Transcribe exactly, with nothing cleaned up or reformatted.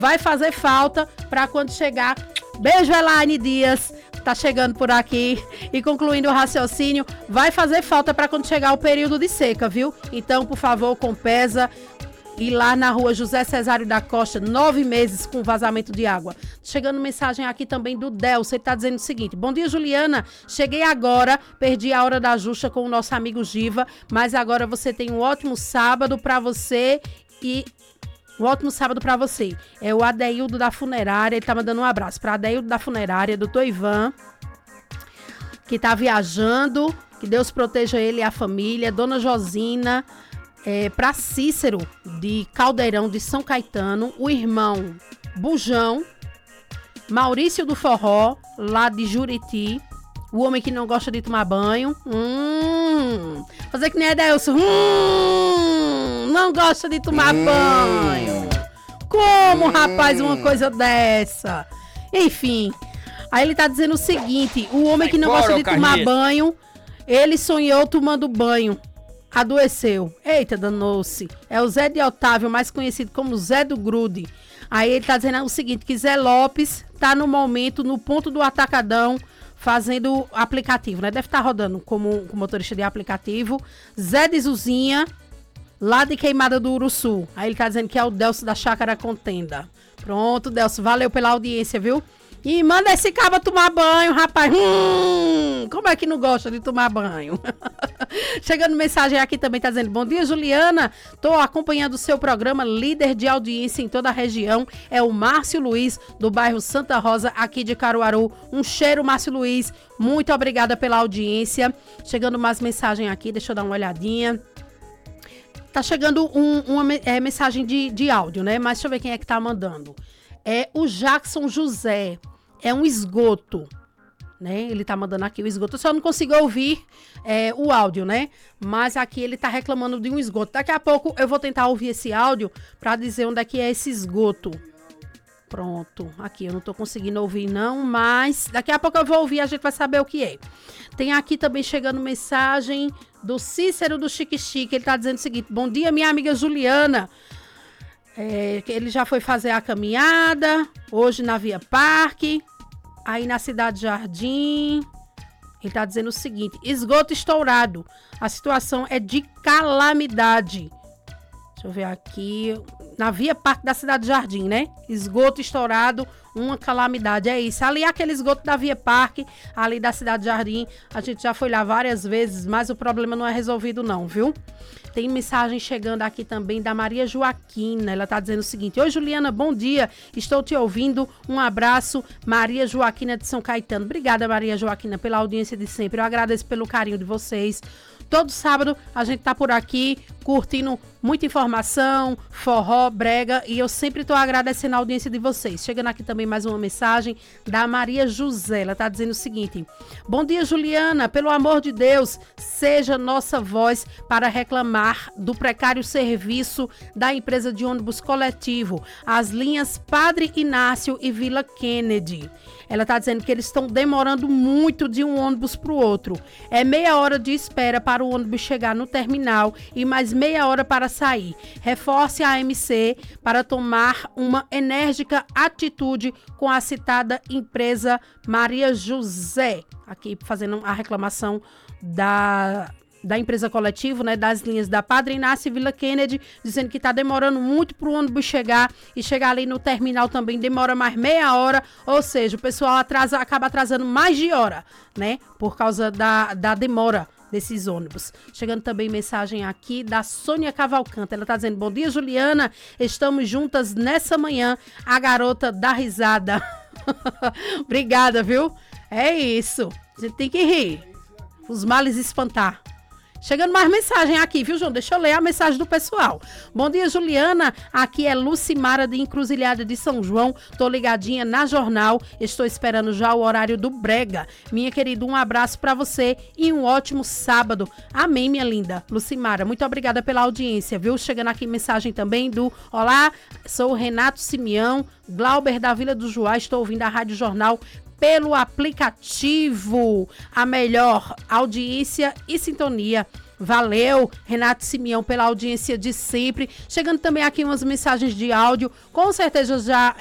vai fazer falta para quando chegar. Beijo, Elaine Dias, tá chegando por aqui. E concluindo o raciocínio, vai fazer falta para quando chegar o período de seca, viu? Então, por favor, Compesa, e lá na rua José Cesário da Costa, nove meses com vazamento de água. Chegando mensagem aqui também do Delcio, ele tá dizendo o seguinte: bom dia, Juliana, cheguei agora, perdi a hora da justa com o nosso amigo Giva, mas agora você tem um ótimo sábado para você e... Um ótimo sábado para você. É o Adeildo da Funerária, ele tá mandando um abraço para Adeildo da Funerária, doutor Ivan, que tá viajando, que Deus proteja ele e a família, dona Josina, é, para Cícero, de Caldeirão, de São Caetano, o irmão Bujão, Maurício do Forró, lá de Juriti, o homem que não gosta de tomar banho, hum, fazer que nem Adelson, hum, não gosta de tomar hum. banho. Como, hum. rapaz, uma coisa dessa? Enfim, aí ele tá dizendo o seguinte: o homem que não gosta de tomar banho, ele sonhou tomando banho, adoeceu. Eita, danou-se. É o Zé de Otávio, mais conhecido como Zé do Grude. Aí ele tá dizendo o seguinte, que Zé Lopes tá no momento no ponto do Atacadão, fazendo aplicativo, né? Deve estar rodando como, como motorista de aplicativo. Zé de Zuzinha, lá de Queimada do Uruçu. Aí ele tá dizendo que é o Delcio da Chácara Contenda. Pronto, Delcio, valeu pela audiência, viu? E manda esse cabo tomar banho, rapaz. Hum, como é que não gosta de tomar banho? Chegando mensagem aqui também, tá dizendo: bom dia, Juliana. Tô acompanhando o seu programa, líder de audiência em toda a região. É o Márcio Luiz, do bairro Santa Rosa, aqui de Caruaru. Um cheiro, Márcio Luiz. Muito obrigada pela audiência. Chegando mais mensagem aqui, deixa eu dar uma olhadinha. Tá chegando um, uma é, mensagem de, de áudio, né? Mas deixa eu ver quem é que tá mandando. É o Jackson José. É um esgoto, né? Ele tá mandando aqui o esgoto. Eu só não consigo ouvir é, o áudio, né? Mas aqui ele tá reclamando de um esgoto. Daqui a pouco eu vou tentar ouvir esse áudio para dizer onde é que é esse esgoto. Pronto. Aqui eu não tô conseguindo ouvir não, mas daqui a pouco eu vou ouvir e a gente vai saber o que é. Tem aqui também chegando mensagem do Cícero do Chique Chique. Ele tá dizendo o seguinte: bom dia, minha amiga Juliana. É, ele já foi fazer a caminhada hoje na Via Parque, aí na Cidade Jardim. Ele tá dizendo o seguinte: esgoto estourado, a situação é de calamidade. Deixa eu ver aqui, na Via Parque da Cidade Jardim, né? Esgoto estourado, uma calamidade, é isso. Ali é aquele esgoto da Via Parque, ali da Cidade Jardim, a gente já foi lá várias vezes, mas o problema não é resolvido não, viu? Tem mensagem chegando aqui também da Maria Joaquina. Ela tá dizendo o seguinte: oi, Juliana, bom dia. Estou te ouvindo. Um abraço, Maria Joaquina de São Caetano. Obrigada, Maria Joaquina, pela audiência de sempre. Eu agradeço pelo carinho de vocês. Todo sábado a gente tá por aqui curtindo muita informação, forró, brega, e eu sempre tô agradecendo a audiência de vocês. Chegando aqui também mais uma mensagem da Maria José. Ela tá dizendo o seguinte: bom dia, Juliana, pelo amor de Deus, seja nossa voz para reclamar do precário serviço da empresa de ônibus coletivo, as linhas Padre Inácio e Vila Kennedy. Ela tá dizendo que eles estão demorando muito de um ônibus para o outro. É meia hora de espera para o ônibus chegar no terminal e mais meia hora para sair. Reforce a A M C para tomar uma enérgica atitude com a citada empresa Maria José. Aqui fazendo a reclamação da... da empresa coletiva, né, das linhas da Padre Inácio e Vila Kennedy, dizendo que está demorando muito para o ônibus chegar e chegar ali no terminal também demora mais meia hora, ou seja, o pessoal atrasa, acaba atrasando mais de hora, né, por causa da, da demora desses ônibus. Chegando também mensagem aqui da Sônia Cavalcante. Ela tá dizendo: bom dia, Juliana, estamos juntas nessa manhã, a garota da risada. Obrigada, viu? É isso, a gente tem que rir, os males espantar. Chegando mais mensagem aqui, viu, João? Deixa eu ler a mensagem do pessoal. Bom dia, Juliana. Aqui é Lucimara de Encruzilhada de São João. Tô ligadinha na jornal. Estou esperando já o horário do Brega. Minha querida, um abraço pra você e um ótimo sábado. Amém, minha linda. Lucimara, muito obrigada pela audiência, viu? Chegando aqui mensagem também do: olá, sou o Renato Simeão, Glauber da Vila do Juá. Estou ouvindo a Rádio Jornal pelo aplicativo, a melhor audiência e sintonia. Valeu, Renato Simeão, pela audiência de sempre. Chegando também aqui umas mensagens de áudio. Com certeza já